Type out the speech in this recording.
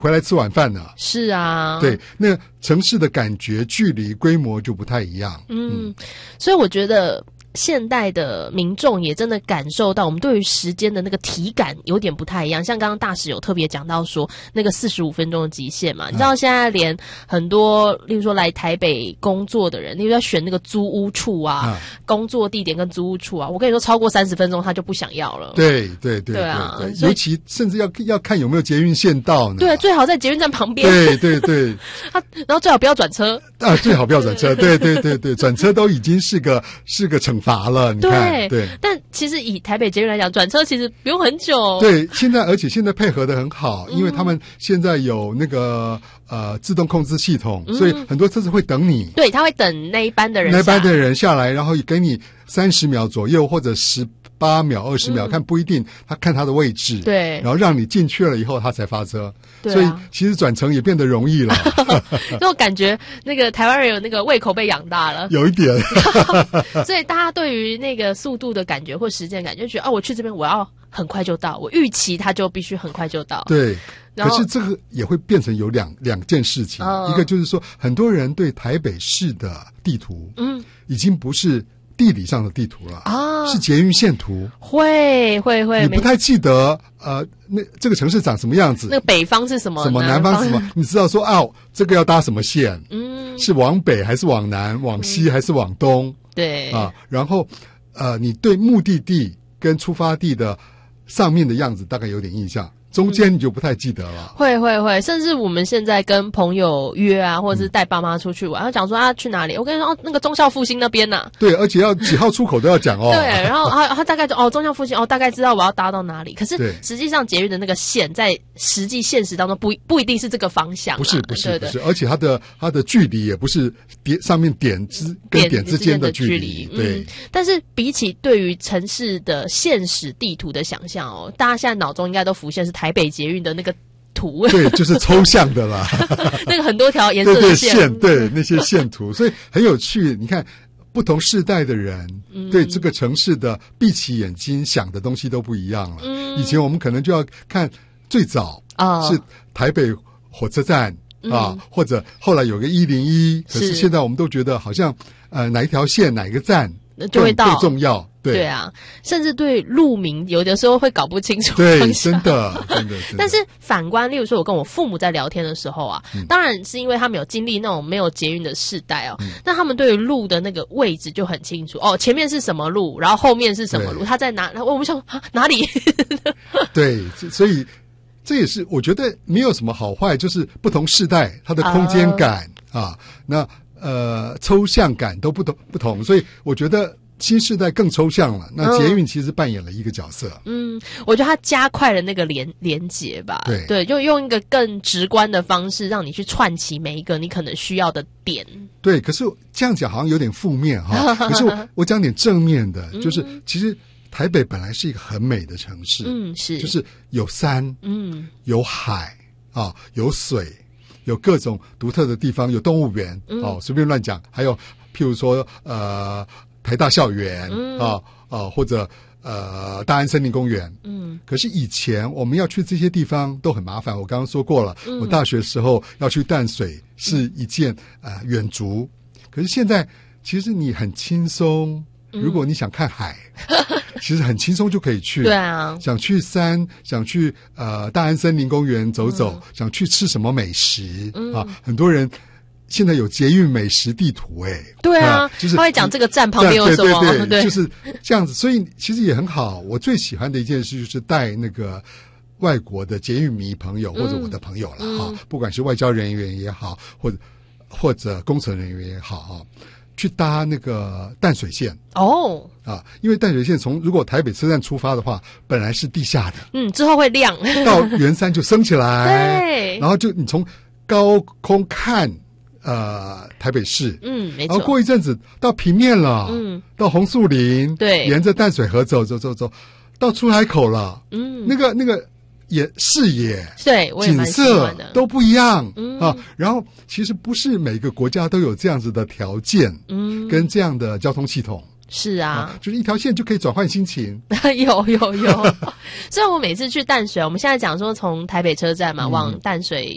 回来吃晚饭呢。 是啊， 对，那城市的感觉、距离、规模就不太一样。 所以我觉得现代的民众也真的感受到我们对于时间的那个体感有点不太一样，像刚刚大使有特别讲到说那个45分钟的极限嘛，你知道现在连很多例如说来台北工作的人，例如要选那个租屋处啊，工作地点跟租屋处啊，我跟你说超过30分钟他就不想要了。 对啊， 尤其甚至要看有没有捷运线道呢。 对，最好在捷运站旁边。 对然后最好不要转车啊，最好不要转车。对，转车都已经是个惩罚了。你看，对。 但其实以台北捷运来讲，转车其实不用很久。 对，而且现在配合的很好，因为他们现在有那个自动控制系统，所以很多车子会等你。 对，他会等那一班的人下来，然后给你30秒左右或者18秒、20秒，看不一定，他看他的位置， 对， 然后让你进去了以后，他才发车。所以其实转乘也变得容易了。 那我感觉那个台湾人有那个胃口被养大了， 有一点。 所以大家对于那个速度的感觉或时间感觉，就觉得我去这边我要很快就到，我预期它就必须很快就到。 对。可是这个也会变成有两件事情，一个就是说，很多人对台北市的地图，已经不是地理上的地图了啊，是捷运线图。会，你不太记得那这个城市长什么样子？那个北方是什么？ 什么南方是什么？你知道说这个要搭什么线？是往北还是往南？往西还是往东？ 对啊，然后你对目的地跟出发地的上面的样子大概有点印象。中间你就不太记得了。 会，甚至我们现在跟朋友约啊，或者是带爸妈出去玩，他讲说去哪里？我跟你说那个忠孝复兴那边呐。 对，而且要几号出口都要讲哦。 对，然后他大概就忠孝复兴大概知道我要搭到哪里。可是实际上捷运的那个线在实际现实当中不一定是这个方向。 不是，而且它的距离也不是上面点跟点之间的距离。对。 但是比起对于城市的现实地图的想象大家现在脑中应该都浮现是台北捷运的那个图。 对，就是抽象的啦。 那个很多条颜色的线， 对那些线图，所以很有趣。你看不同世代的人对这个城市的闭起眼睛想的东西都不一样了。以前我们可能就要看最早是台北火车站或者后来有个101，可是现在我们都觉得好像哪一条线哪一个站就会到最重要。 对啊，甚至对路名有的时候会搞不清楚方向。对，真的。 但是反观，例如说我跟我父母在聊天的时候当然是因为他们有经历那种没有捷运的世代那他们对于路的那个位置就很清楚前面是什么路，然后后面是什么路，他在哪？我们想哪里？ 对，所以这也是我觉得没有什么好坏，就是不同世代它的空间感那抽象感都不同，所以我觉得新世代更抽象了，那捷运其实扮演了一个角色。 我觉得它加快了那个连结吧。对，就用一个更直观的方式让你去串起每一个你可能需要的点。 对，可是这样讲好像有点负面可是我讲点正面的，就是其实台北本来是一个很美的城市。 是， 就是有山，有海有水，有各种独特的地方，有动物园随便乱讲，还有譬如说台大校园或者大安森林公园。可是以前我们要去这些地方都很麻烦，我刚刚说过了，我大学时候要去淡水是一件远足，可是现在其实你很轻松，如果你想看海其实很轻松就可以去。 对啊， 想去山，想去大安森林公园走走，想去吃什么美食很多人现在有捷运美食地图对啊，就是他会讲这个站旁边有什么。 对，就是这样子，所以其实也很好。我最喜欢的一件事就是带那个外国的捷运迷朋友或者我的朋友了不管是外交人员也好，或者工程人员也好去搭那个淡水线因为淡水线如果台北车站出发的话，本来是地下的， 之后会亮， 到圆山就升起来， 对， 然后就你从高空看台北市， 没错， 然后过一阵子到平面了，到红树林， 对， 沿着淡水河走，到出海口了，那个视野， 对，我也蛮喜欢的， 景色都不一样然后其实不是每个国家都有这样子的条件，跟这样的交通系统。 是啊， 就是一条线就可以转换心情。 有所以我每次去淡水，我们现在讲说从台北车站嘛往淡水